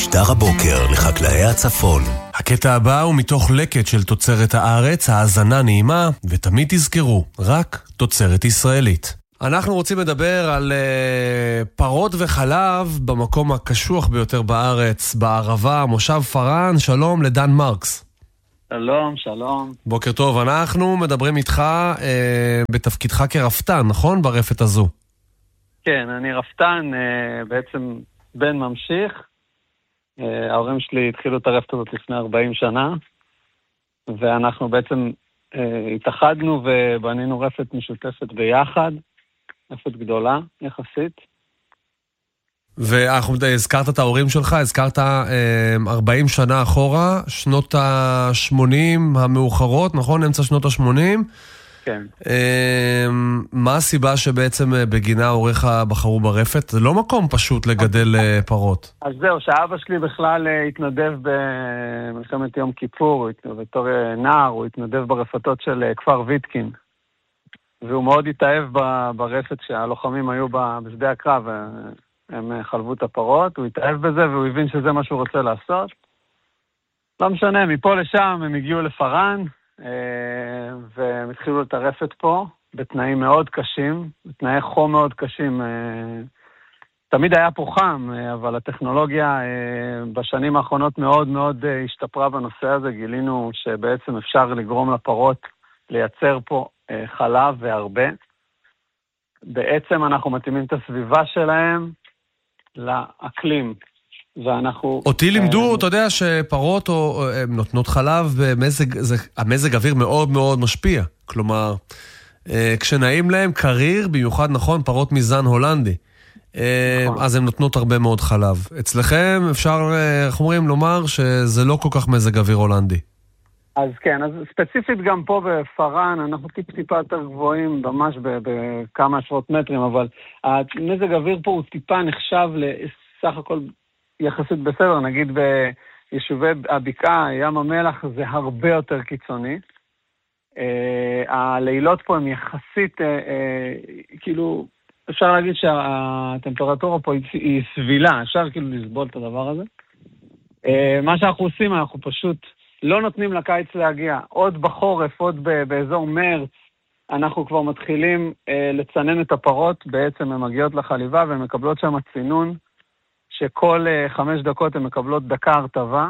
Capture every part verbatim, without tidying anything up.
משדר הבוקר לחקלאי הצפון. הקטע הבא הוא מתוך לקט של תוצרת הארץ, האזנה נעימה, ותמיד תזכרו, רק תוצרת ישראלית. אנחנו רוצים לדבר על uh, פרות וחלב במקום הקשוח ביותר בארץ, בערבה, מושב פרן. שלום לדן מרקס. שלום, שלום. בוקר טוב, אנחנו מדברים איתך uh, בתפקידך כרפתן, נכון? ברפת הזו. כן, אני רפתן, uh, בעצם בן ממשיך. Uh, ההורים שלי התחילו את הרפת הזאת לפני ארבעים שנה, ואנחנו בעצם uh, התאחדנו ובנינו רפת משותפת ביחד. רפת גדולה, יחסית. ואנחנו הזכרת את ההורים שלך, הזכרת ארבעים שנה אחורה, שנות ה-שמונים המאוחרות, נכון? אמצע שנות ה-שמונים. כן. מה הסיבה שבעצם בגינה הוריך בחרו ברפת? זה לא מקום פשוט לגדל פרות. אז זהו, שאבא שלי בכלל התנדב במלחמת יום כיפור, בתור נער, הוא התנדב ברפתות של כפר ויטקין. והוא מאוד התאהב ברפת שהלוחמים היו בשדה הקרב, הם חלבו את הפרות, הוא התאהב בזה והוא הבין שזה מה שהוא רוצה לעשות. לא משנה, מפה לשם הם הגיעו לפרן, והם התחילו את הרפת פה, בתנאים מאוד קשים, בתנאי חום מאוד קשים. תמיד היה פה חם, אבל הטכנולוגיה בשנים האחרונות מאוד מאוד השתפרה בנושא הזה, גילינו שבעצם אפשר לגרום לפרות לייצר פה חלב והרבה. בעצם אנחנו מתאימים את הסביבה שלהם לאקלים, ואנחנו... אותי לימדו, אתה יודע שפרות נותנות חלב במזג, המזג אוויר מאוד מאוד משפיע. כלומר, כשנעים להם קריר, במיוחד נכון, פרות מזן הולנדי. אז הן נותנות הרבה מאוד חלב. אצלכם אפשר, איך אומרים, לומר שזה לא כל כך מזג אוויר הולנדי. אז כן, אז ספציפית גם פה בפרן, אנחנו טיפ טיפה יותר גבוהים, ממש בכמה עשרות מטרים, אבל המזג האוויר פה הוא טיפה נחשב לסך הכל יחסית בסדר, נגיד ביישובי הבקעה, ים המלח, זה הרבה יותר קיצוני. הלילות פה הם יחסית, כאילו, אפשר להגיד שהטמפרטורה פה היא סבילה, אפשר כאילו לסבול את הדבר הזה. מה שאנחנו עושים, אנחנו פשוט... לא נותנים לקיץ להגיע. עוד בחורף, עוד באזור מרץ, אנחנו כבר מתחילים אה, לצנן את הפרות, בעצם הן מגיעות לחליבה, והן מקבלות שם צינון, שכל אה, חמש דקות הן מקבלות דקה הרטבה,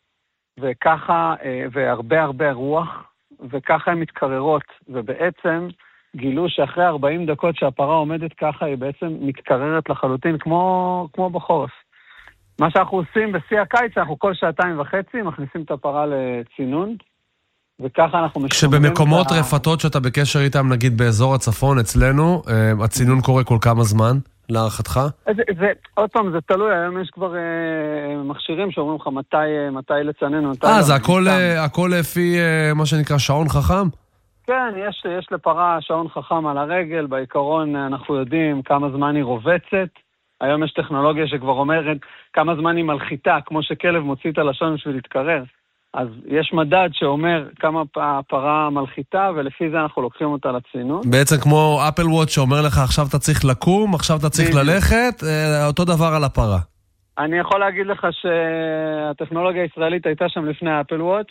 וככה, אה, והרבה הרבה רוח, וככה הן מתקררות, ובעצם גילו שאחרי ארבעים דקות שהפרה עומדת ככה, היא בעצם מתקררת לחלוטין, כמו, כמו בחורף. מה שאנחנו עושים בשיא הקיץ, אנחנו כל שעתיים וחצי מכניסים את הפרה לצינון, וככה אנחנו משומרים... כשבמקומות רפתות שאתה בקשר איתם, נגיד באזור הצפון אצלנו, הצינון קורה כל כמה זמן, להערכתך? זה, זה, עוד פעם, זה תלוי, היום יש כבר אה, מכשירים שאומרים לך מתי, מתי לצנן. אה, זה הכל, הכל לפי מה שנקרא שעון חכם? כן, יש, יש לפרה שעון חכם על הרגל, בעיקרון אנחנו יודעים כמה זמן היא רובצת, היום יש טכנולוגיה שכבר אומרת כמה זמן היא מלחיתה, כמו שכלב מוציא את הלשון בשביל להתקרר. אז יש מדד שאומר כמה הפרה מלחיתה, ולפי זה אנחנו לוקחים אותה לצינון. בעצם כמו אפל וואץ' שאומר לך עכשיו אתה צריך לקום, עכשיו אתה צריך ללכת, אותו דבר על הפרה. אני יכול להגיד לך שהטכנולוגיה הישראלית הייתה שם לפני אפל וואץ',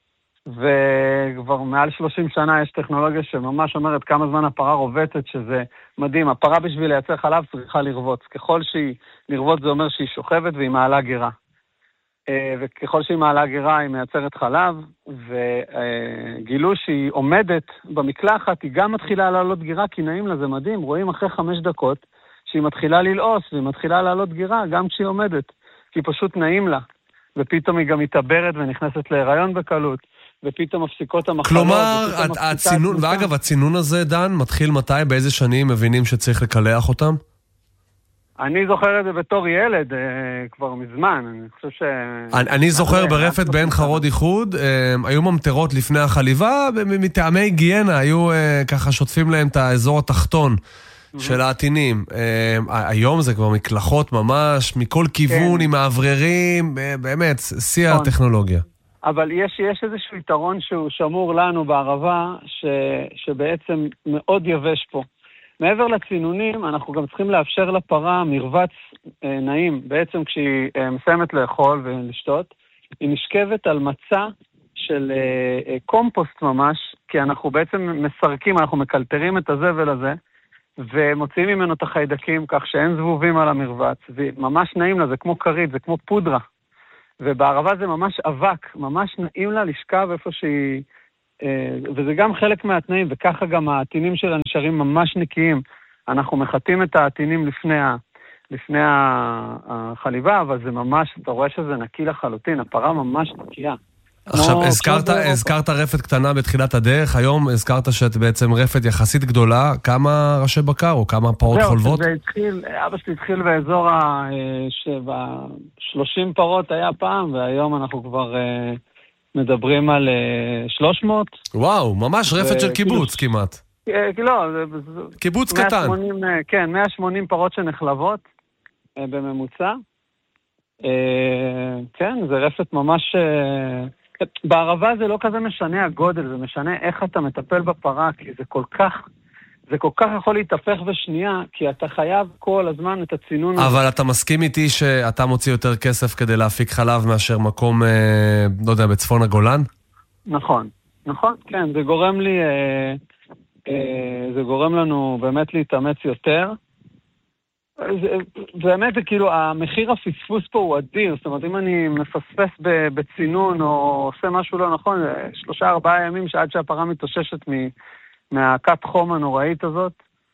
וכבר מעל שלושים שנה יש טכנולוגיה שממש אומרת כמה זמן הפרה רובצת, שזה מדהים. הפרה בשביל לייצר חלב צריכה לרבוץ. ככל שהיא לרבוץ זה אומר שהיא שוכבת והיא מעלה גירה. וככל שהיא מעלה גירה היא מייצרת חלב, וגילו שהיא עומדת במקלחת, היא גם מתחילה לעלות גירה, כי נעים לה, זה מדהים. רואים אחרי חמש דקות שהיא מתחילה ללעוס, והיא מתחילה לעלות גירה גם כשהיא עומדת, כי פשוט נעים לה. ופתאום היא גם מתעברת ונכנסת להיריון בקלות. ופתאום מפסיקות המחלות. כלומר, הצינון, ואגב, הצינון הזה, דן, מתחיל מתי, באיזה שנים מבינים שצריך לקלח אותם? אני זוכר את זה בתור ילד, כבר מזמן, אני חושב ש... אני זוכר ברפת בעין חרוד איחוד, היו ממטרות לפני החליבה, מטעמי היגיינה, היו ככה שוטפים להם את האזור התחתון של העטינים. היום זה כבר מקלחות ממש, מכל כיוון, עם האווררים, באמת, שיא הטכנולוגיה. אבל יש, יש איזשהו יתרון שהוא שמור לנו בערבה, ש, שבעצם מאוד יבש פה. מעבר לצינונים, אנחנו גם צריכים לאפשר לפרה מרבץ אה, נעים. בעצם כשהיא אה, מסיימת לאכול ולשתות, היא נשכבת על מצע של אה, אה, קומפוסט ממש, כי אנחנו בעצם מסרקים, אנחנו מקלטרים את הזבל הזה, ומוציאים ממנו את החיידקים כך שאין זבובים על המרבץ, וממש נעים לה, זה כמו קרית, זה כמו פודרה. ובערבה זה ממש אבק, ממש נעים לה לשכב איפה שהיא, וזה גם חלק מהתנאים, וככה גם העטינים שלה נשארים ממש נקיים. אנחנו מחטאים את העטינים לפני, ה, לפני החליבה, אבל זה ממש, אתה רואה שזה נקי לחלוטין, הפרה ממש נקייה. עכשיו, הזכרת, הזכרת רפת קטנה בתחילת הדרך, היום הזכרת שאת בעצם רפת יחסית גדולה, כמה ראשי בקר או כמה פרות חולבות? זה התחיל, אבא שלי התחיל באזור ה-שלושים פרות היה פעם, והיום אנחנו כבר מדברים על שלוש מאות. וואו, ממש רפת של קיבוץ כמעט. לא, קיבוץ קטן. כן, מאה ושמונים פרות שנחלבות בממוצע. כן, זה רפת ממש... בערבה זה לא כזה משנה הגודל, זה משנה איך אתה מטפל בפרה, כי זה כל כך, זה כל כך יכול להתהפך בשנייה, כי אתה חייב כל הזמן את הצינון. אבל אתה מסכים איתי שאתה מוציא יותר כסף כדי להפיק חלב מאשר מקום, אה, לא יודע, בצפון הגולן? נכון, נכון, כן, זה גורם לי, אה, אה, זה גורם לנו באמת להתאמץ יותר. זה, באמת זה כאילו, המחיר הפספוס פה הוא אדיר, זאת אומרת, אם אני מפספס בצינון או עושה משהו לא נכון, שלושה ארבעה ימים שעד שהפרה מתאוששת מהכת חום הנוראית הזאת.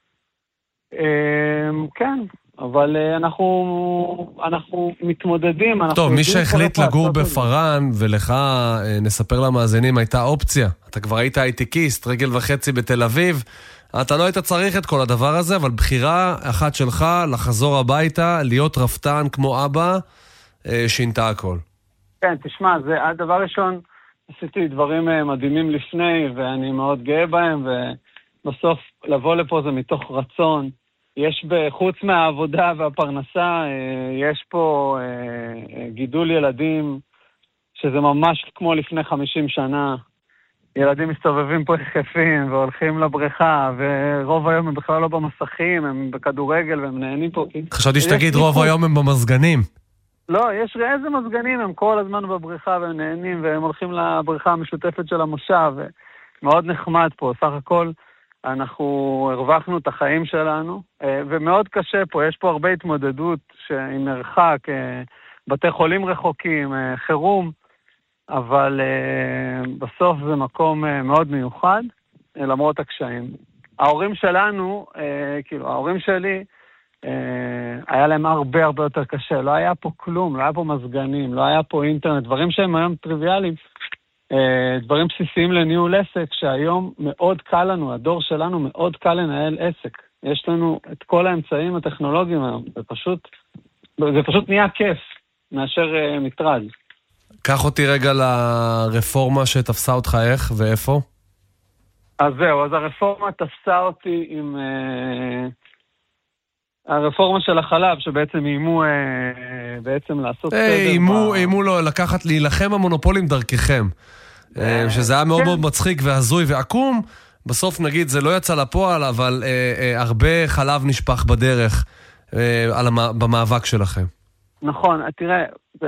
כן, אבל אנחנו, אנחנו מתמודדים. אנחנו טוב, מי שהחליט לגור בפרן, ולך נספר למאזינים, הייתה אופציה. אתה כבר היית הייטקיסט, רגל וחצי בתל אביב, אתה לא היית צריך את כל הדבר הזה, אבל בחירה אחת שלך לחזור הביתה, להיות רפתן כמו אבא, שינתה הכל. כן, תשמע, זה הדבר ראשון, עשיתי דברים מדהימים לפני, ואני מאוד גאה בהם, ובסוף לבוא לפה זה מתוך רצון. יש בחוץ מהעבודה והפרנסה, יש פה גידול ילדים, שזה ממש כמו לפני חמישים שנה. ילדים מסתובבים פה יחפים והולכים לבריכה, ורוב היום הם בכלל לא במסכים, הם בכדורגל והם נהנים פה. חשבתי שתגיד רוב היום הם במזגנים. לא, יש איזה מזגנים, הם כל הזמן בבריכה והם נהנים, והם הולכים לבריכה המשותפת של המושב, ומאוד נחמד פה. סך הכל אנחנו הרווחנו את החיים שלנו, ומאוד קשה פה, יש פה הרבה התמודדות עם מרחק, בתי חולים רחוקים, חירום, אבל uh, בסוף זה מקום uh, מאוד מיוחד, uh, למרות הקשיים. ההורים שלנו, uh, כאילו, ההורים שלי, uh, היה להם הרבה הרבה יותר קשה. לא היה פה כלום, לא היה פה מזגנים, לא היה פה אינטרנט, דברים שהם היום טריוויאליים, uh, דברים בסיסיים לניהול עסק, שהיום מאוד קל לנו, הדור שלנו מאוד קל לנהל עסק. יש לנו את כל האמצעים הטכנולוגיים היום, זה פשוט, זה פשוט נהיה כיף, מאשר uh, מטרד. קח אותי רגע לרפורמה שתפסה אותך איך ואיפה. אז זהו, אז הרפורמה תפסה אותי עם... אה, הרפורמה של החלב, שבעצם איימו אה, בעצם לעשות סדר. איימו, איימו לו לקחת, להילחם המונופולים דרככם. אה, שזה היה מאוד כן. מאוד מצחיק והזוי ועקום. בסוף נגיד זה לא יצא לפועל, אבל אה, אה, הרבה חלב נשפך בדרך אה, על המ... במאבק שלכם. נכון, תראה... אה,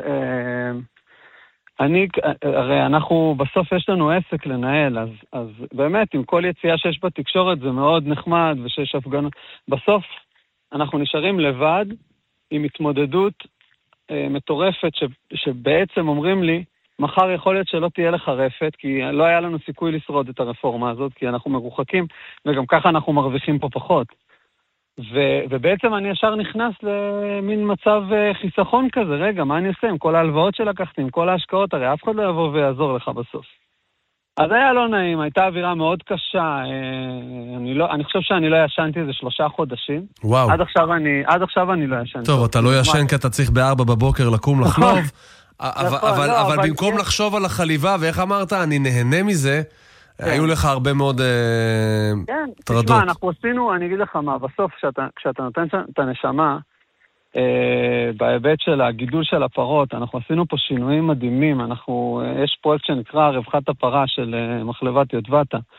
אני, הרי אנחנו, בסוף יש לנו עסק לנהל, אז, אז באמת, עם כל יציאה שיש בתקשורת זה מאוד נחמד, ושיש הפגנות. בסוף אנחנו נשארים לבד עם התמודדות אה, מטורפת, ש, שבעצם אומרים לי, מחר יכול להיות שלא תהיה לך רפת, כי לא היה לנו סיכוי לשרוד את הרפורמה הזאת, כי אנחנו מרוחקים, וגם ככה אנחנו מרוויחים פה פחות. ו- ובעצם אני ישר נכנס למין מצב חיסכון כזה, רגע, מה אני עושה עם כל ההלוואות שלקחתי, עם כל ההשקעות, הרי אף אחד לא יבוא ויעזור לך בסוף. אז היה לא נעים, הייתה אווירה מאוד קשה, אני, לא, אני חושב שאני לא ישנתי איזה שלושה חודשים. וואו. עד עכשיו אני, עד עכשיו אני לא ישנתי. טוב, אתה לא ישן כי אתה צריך בארבע בבוקר לקום לחלוב, אבל, אבל, אבל במקום לחשוב על החליבה, ואיך אמרת, אני נהנה מזה, היו לך הרבה מאוד טרדות. תשמע, אנחנו עשינו, אני אגיד לך מה, בסוף כשאתה נותן את הנשמה, בהיבט של הגידול של הפרות, אנחנו עשינו פה שינויים מדהימים, יש פרויקט שנקרא רווחת הפרה של מחלבת יודבטה,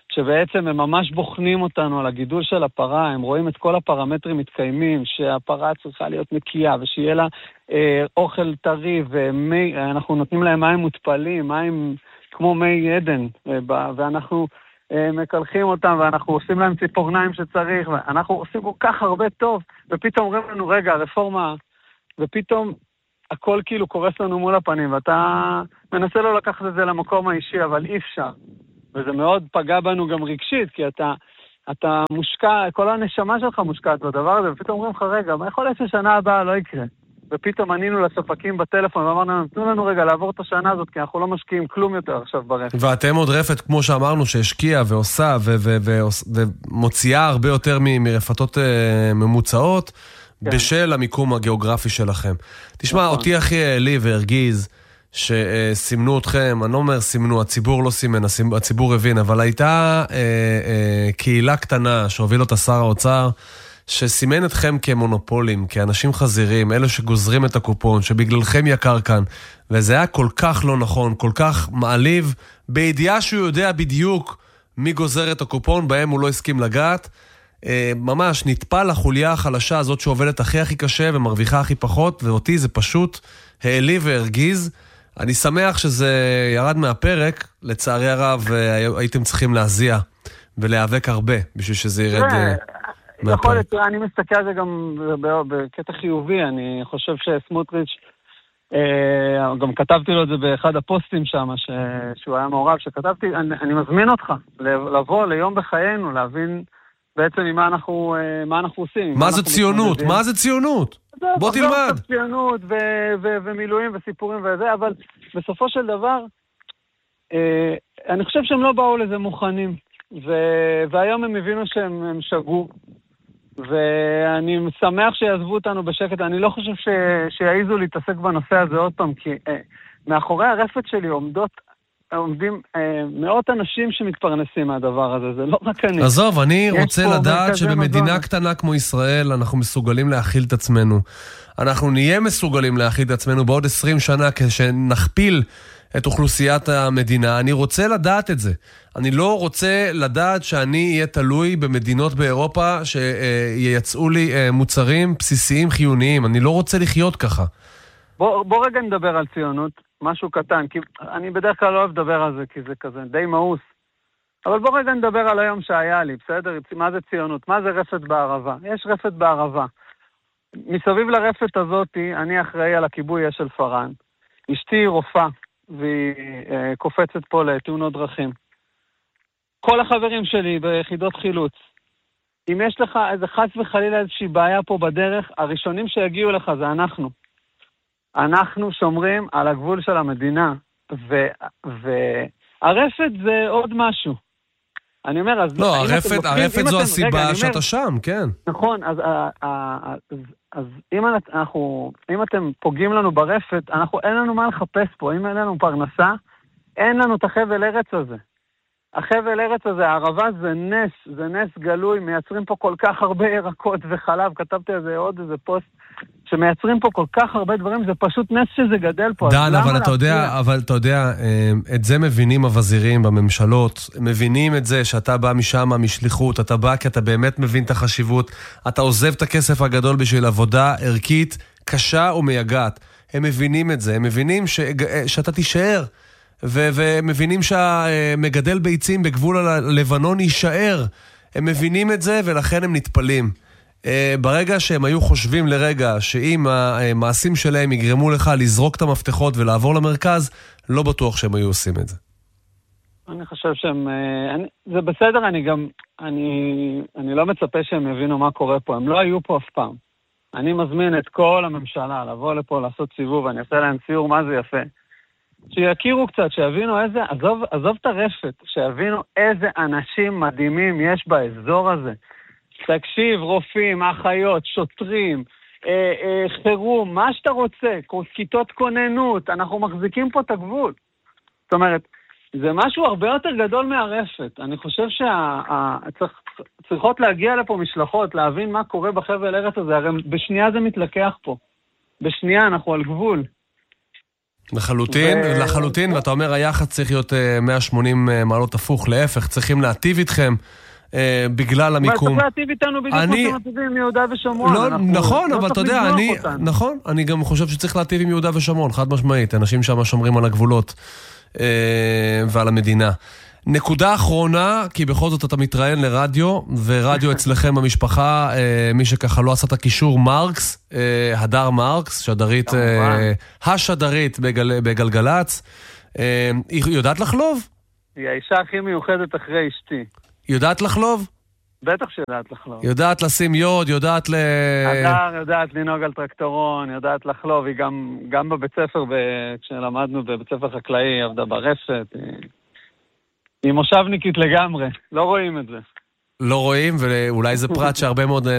שבעצם הם ממש בוחנים אותנו על הגידול של הפרה, הם רואים את כל הפרמטרים מתקיימים, שהפרה צריכה להיות נקייה, ושיהיה לה אה, אוכל טרי, ואנחנו נותנים להם מים מותפלים, מים כמו מי עדן, ואנחנו אה, מקלחים אותם, ואנחנו עושים להם ציפורניים שצריך, ואנחנו עושים כל כך הרבה טוב, ופתאום אומרים לנו, רגע, הרפורמה, ופתאום הכל כאילו קורס לנו מול הפנים, ואתה מנסה לא לקחת את זה למקום האישי, אבל אי אפשר. וזה מאוד פגע בנו גם רגשית, כי אתה, אתה מושקע, כל הנשמה שלך מושקעת בדבר הזה, ופתאום אומרים לך, רגע, מה יכול להיות ששנה הבאה לא יקרה? ופתאום ענינו לספקים בטלפון, ואמרנו, תנו לנו רגע לעבור את השנה הזאת, כי אנחנו לא משקיעים כלום יותר עכשיו ברפת. ואתם עוד רפת, כמו שאמרנו, שהשקיעה ועושה, ו- ו- ו- ומוציאה הרבה יותר מרפתות ממוצעות, כן. בשל המיקום הגיאוגרפי שלכם. תשמע, נכון. אותי הכי העליב והרגיז, שסימנו אתכם, אני לא אומר סימנו, הציבור לא סימן, הציבור הבין, אבל הייתה אה, אה, קהילה קטנה שהוביל אותה שר האוצר, שסימן אתכם כמונופולים, כאנשים חזירים, אלו שגוזרים את הקופון, שבגללכם יקר כאן, וזה היה כל כך לא נכון, כל כך מעליב, בידיעה שהוא יודע בדיוק מי גוזר את הקופון, בהם הוא לא הסכים לגעת, אה, ממש נטפל לחוליה החלשה הזאת שעובדת הכי הכי קשה ומרוויחה הכי פחות, ואותי זה פשוט העליב והרגיז. אני שמח שזה ירד מהפרק, לצערי הרב הייתם צריכים להזיע ולהיאבק הרבה בשביל שזה ירד מהפרק. יכול להיות, אני מסתכל על זה גם בקטע חיובי, אני חושב שסמוטריץ', גם כתבתי לו את זה באחד הפוסטים שם, שהוא היה מעורב, שכתבתי, אני מזמין אותך לבוא ליום בחיינו, להבין בעצם מה אנחנו עושים. מה זה ציונות? מה זה ציונות? בוא תלמד. ציונות ומילואים וסיפורים וזה, אבל בסופו של דבר, אני חושב שהם לא באו לזה מוכנים, והיום הם הבינו שהם שגו, ואני שמח שיעזבו אותנו בשקט. אני לא חושב שיעיזו להתעסק בנושא הזה עוד פעם, כי מאחורי הרפת שלי עומדות, עומדים מאות אנשים שמתפרנסים מהדבר הזה, זה לא רק אני. עזוב, אני רוצה לדעת שבמדינה קטנה כמו ישראל אנחנו מסוגלים להכיל את עצמנו. אנחנו נהיה מסוגלים להכיל את עצמנו בעוד עשרים שנה כשנחפיל את אוכלוסיית המדינה. אני רוצה לדעת את זה. אני לא רוצה לדעת שאני אהיה תלוי במדינות באירופה שייצאו לי מוצרים בסיסיים חיוניים. אני לא רוצה לחיות ככה. בוא, בוא רגע נדבר על ציונות, משהו קטן, כי אני בדרך כלל לא אוהב לדבר על זה, כי זה כזה די מאוס. אבל בוא רגע נדבר על היום שהיה לי, בסדר? מה זה ציונות? מה זה רפת בערבה? יש רפת בערבה. מסביב לרפת הזאת, אני אחראי על הכיבוי של פרן. אשתי רופאה, והיא אה, קופצת פה לתאונות דרכים. כל החברים שלי ביחידות חילוץ, אם יש לך איזה חס וחלילה איזושהי בעיה פה בדרך, הראשונים שיגיעו לך זה אנחנו. אנחנו שומרים על הגבול של המדינה, והרפת זה עוד משהו. אני אומר, אז... לא, הרפת, הרפת זו הסיבה שאתה שם, כן. נכון, אז, אז אם, אנחנו, אם אתם פוגעים לנו ברפת, אנחנו, אין לנו מה לחפש פה, אם אין לנו פרנסה, אין לנו את החבל ארץ הזה. החבל ארץ הזה, הערבה זה נס, זה נס גלוי, מייצרים פה כל כך הרבה ירקות וחלב, כתבתי על זה עוד איזה פוסט, שמייצרים פה כל כך הרבה דברים, זה פשוט נס שזה גדל פה. דן, אבל אתה יודע, אבל אתה יודע, את זה מבינים הווזירים בממשלות, מבינים את זה שאתה בא משם, משליחות, אתה בא כי אתה באמת מבין את החשיבות, אתה עוזב את הכסף הגדול בשביל עבודה ערכית, קשה ומייגעת. הם מבינים את זה, הם מבינים ש... שאתה תישאר, ו... ומבינים שהמגדל ביצים בגבול הלבנון יישאר. הם מבינים את זה ולכן הם נטפלים. ברגע שהם היו חושבים לרגע שאם המעשים שלהם יגרמו לך לזרוק את המפתחות ולעבור למרכז, לא בטוח שהם היו עושים את זה. אני חושב שהם... אני, זה בסדר, אני גם... אני, אני לא מצפה שהם יבינו מה קורה פה. הם לא היו פה אף פעם. אני מזמין את כל הממשלה לבוא לפה, לעשות סיבוב, אני אעשה להם ציור מה זה יפה. שיכירו קצת, שיבינו איזה... עזוב, עזוב את הרפת, שיבינו איזה אנשים מדהימים יש באזור הזה. תקשיב, רופאים, אחיות, שוטרים, אה, אה, חירום, מה שאתה רוצה, כיתות כוננות, אנחנו מחזיקים פה את הגבול. זאת אומרת, זה משהו הרבה יותר גדול מהרפת. אני חושב שצריכות להגיע לפה משלחות, להבין מה קורה בחבל ארץ הזה, הרי בשנייה זה מתלקח פה. בשנייה אנחנו על גבול. לחלוטין, ו- לחלוטין, ואתה אומר, היחס צריך להיות אה, מאה ושמונים אה, מעלות הפוך, להפך, צריכים להטיב איתכם אה, בגלל המיקום. צריך להטיב איתנו בדיוק אני- כמו שמטיבים מיהודה ושומרון. לא, אנחנו- נכון, לא אבל אתה צריך יודע, לזנוח אני, אותנו. נכון, אני גם חושב שצריך להטיב עם יהודה ושומרון, חד משמעית, אנשים שם שומרים על הגבולות אה, ועל המדינה. נקודה אחרונה, כי בכל זאת אתה מתראיין לרדיו, ורדיו אצלכם במשפחה, אה, מי שככה לא עשה את הקישור, מרקס, אה, הדר מרקס, שדרית, אה, השדרית בגל, בגלגלץ, אה, היא יודעת לחלוב? היא האישה הכי מיוחדת אחרי אשתי. יודעת לחלוב? בטח שיודעת לחלוב. יודעת לשים יוד, יודעת ל... הדר יודעת לנהוג על טרקטורון, יודעת לחלוב, היא גם, גם בבית ספר, ב... כשלמדנו בבית ספר חקלאי, היא עבדה ברפת, היא... היא מושבניקית לגמרי, לא רואים את זה. לא רואים, ואולי זה פרט שהרבה מאוד